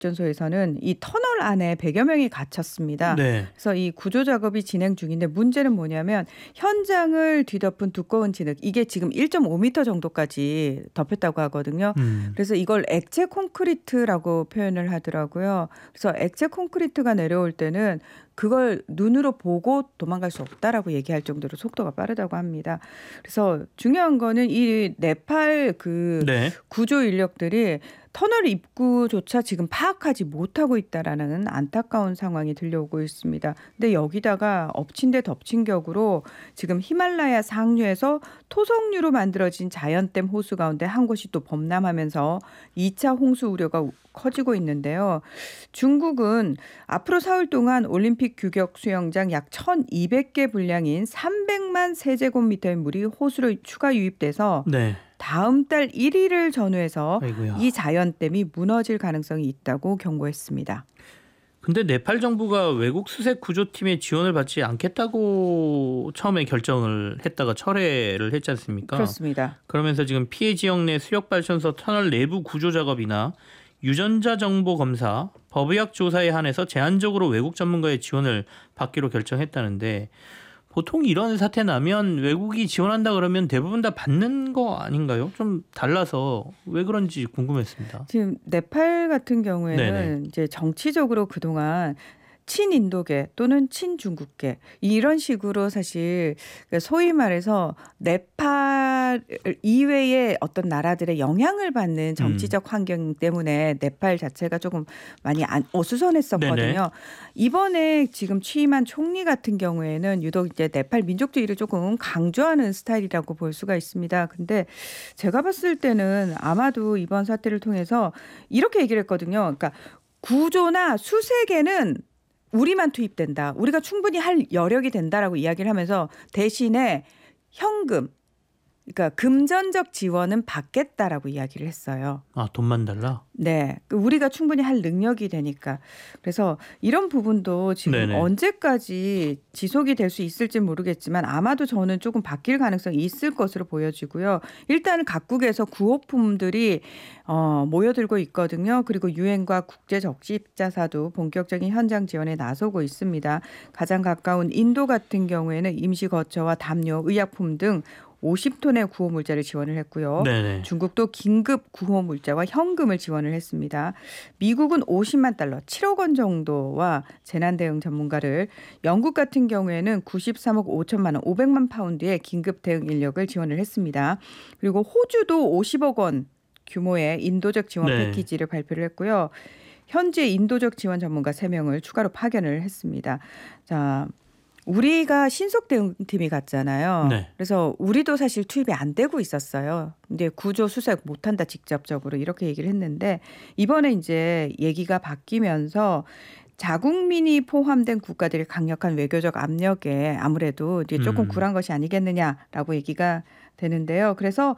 수력발전소에서는 이 터널 안에 100여 명이 갇혔습니다. 네. 그래서 이 구조 작업이 진행 중인데 문제는 뭐냐면 현장을 뒤덮은 두꺼운 진흙 이게 지금 1.5m 정도까지 덮였다고 하거든요. 그래서 이걸 액체 콘크리트라고 표현을 하더라고요. 그래서 액체 콘크리트가 내려올 때는 그걸 눈으로 보고 도망갈 수 없다라고 얘기할 정도로 속도가 빠르다고 합니다. 그래서 중요한 거는 이 네팔 그 네. 구조 인력들이 터널 입구조차 지금 파악하지 못하고 있다라는 안타까운 상황이 들려오고 있습니다. 근데 여기다가 엎친 데 덮친 격으로 지금 히말라야 상류에서 토석류로 만들어진 자연댐 호수 가운데 한 곳이 또 범람하면서 2차 홍수 우려가 커지고 있는데요. 중국은 앞으로 사흘 동안 올림픽 규격 수영장 약 1,200개 분량인 300만 세제곱미터의 물이 호수로 추가 유입돼서 네. 다음 달 1일을 전후해서 아이고야. 이 자연댐이 무너질 가능성이 있다고 경고했습니다. 근데 네팔 정부가 외국 수색 구조팀의 지원을 받지 않겠다고 처음에 결정을 했다가 철회를 했지 않습니까? 그렇습니다. 그러면서 지금 피해 지역 내 수력발전소 터널 내부 구조 작업이나 유전자 정보 검사, 법의학 조사에 한해서 제한적으로 외국 전문가의 지원을 받기로 결정했다는데 보통 이런 사태 나면 외국이 지원한다 그러면 대부분 다 받는 거 아닌가요? 좀 달라서 왜 그런지 궁금했습니다. 지금 네팔 같은 경우에는 네네. 이제 정치적으로 그동안 친인도계 또는 친중국계 이런 식으로 사실 소위 말해서 네팔 이외의 어떤 나라들의 영향을 받는 정치적 환경 때문에 네팔 자체가 조금 많이 어수선했었거든요. 네네. 이번에 지금 취임한 총리 같은 경우에는 유독 이제 네팔 민족주의를 조금 강조하는 스타일이라고 볼 수가 있습니다. 근데 제가 봤을 때는 아마도 이번 사태를 통해서 이렇게 얘기를 했거든요. 그러니까 구조나 수색에는 우리만 투입된다. 우리가 충분히 할 여력이 된다라고 이야기를 하면서 대신에 현금, 그러니까 금전적 지원은 받겠다라고 이야기를 했어요. 아, 돈만 달라? 네, 우리가 충분히 할 능력이 되니까. 그래서 이런 부분도 지금 네네. 언제까지 지속이 될 수 있을지 모르겠지만 아마도 저는 조금 바뀔 가능성이 있을 것으로 보여지고요. 일단 각국에서 구호품들이 모여들고 있거든요. 그리고 유엔과 국제적십자사도 본격적인 현장 지원에 나서고 있습니다. 가장 가까운 인도 같은 경우에는 임시거처와 담요, 의약품 등 50톤의 구호 물자를 지원을 했고요. 네네. 중국도 긴급 구호 물자와 현금을 지원을 했습니다. 미국은 50만 달러, 7억 원 정도와 재난 대응 전문가를, 영국 같은 경우에는 93억 5천만 원, 500만 파운드의 긴급 대응 인력을 지원을 했습니다. 그리고 호주도 50억 원 규모의 인도적 지원 네. 패키지를 발표를 했고요. 현재 인도적 지원 전문가 3명을 추가로 파견을 했습니다. 자, 우리가 신속 대응팀이 갔잖아요. 네. 그래서 우리도 사실 투입이 안 되고 있었어요. 근데 구조 수색 못한다 직접적으로 이렇게 얘기를 했는데 이번에 이제 얘기가 바뀌면서 자국민이 포함된 국가들의 강력한 외교적 압력에 아무래도 이제 조금 굴한 것이 아니겠느냐라고 얘기가 되는데요. 그래서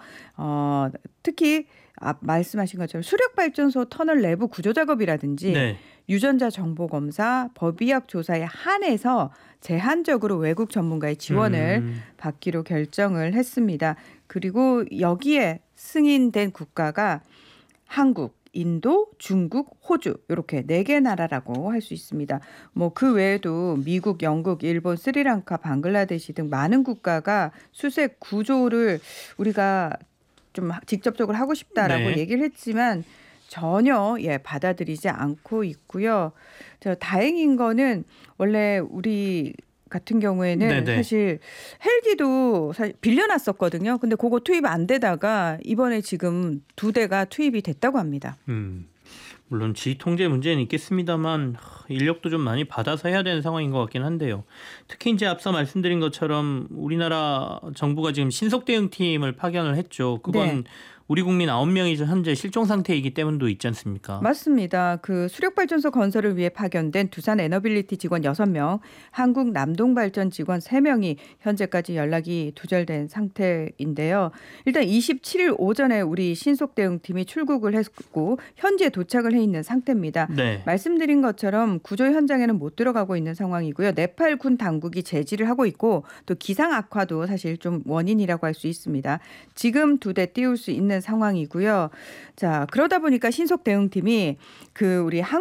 특히 말씀하신 것처럼 수력발전소 터널 내부 구조 작업이라든지 네. 유전자 정보 검사, 법의학 조사에 한해서 제한적으로 외국 전문가의 지원을 받기로 결정을 했습니다. 그리고 여기에 승인된 국가가 한국, 인도, 중국, 호주 이렇게 4개 나라라고 할 수 있습니다. 뭐 그 외에도 미국, 영국, 일본, 스리랑카, 방글라데시 등 많은 국가가 수색 구조를 우리가 좀 직접적으로 하고 싶다라고 네. 얘기를 했지만 전혀 받아들이지 않고 있고요. 다행인 거는 원래 우리 같은 경우에는 네네. 사실 헬기도 사실 빌려놨었거든요. 근데 그거 투입 안 되다가 이번에 지금 2대가 투입이 됐다고 합니다. 물론 지휘 통제 문제는 있겠습니다만 인력도 좀 많이 받아서 해야 되는 상황인 것 같긴 한데요. 특히 이제 앞서 말씀드린 것처럼 우리나라 정부가 지금 신속 대응팀을 파견을 했죠. 그건 네. 우리 국민 9명이 현재 실종 상태이기 때문도 있지 않습니까? 맞습니다. 그 수력발전소 건설을 위해 파견된 두산 에너빌리티 직원 6명, 한국 남동발전 직원 3명이 현재까지 연락이 두절된 상태인데요. 일단 27일 오전에 우리 신속대응팀이 출국을 했고 현재 도착을 해 있는 상태입니다. 네. 말씀드린 것처럼 구조 현장에는 못 들어가고 있는 상황이고요. 네팔 군 당국이 제지를 하고 있고 또 기상 악화도 사실 좀 원인이라고 할 수 있습니다. 지금 2대 띄울 수 있는 있는 상황이고요. 자, 그러다 보니까 신속 대응팀이 그 우리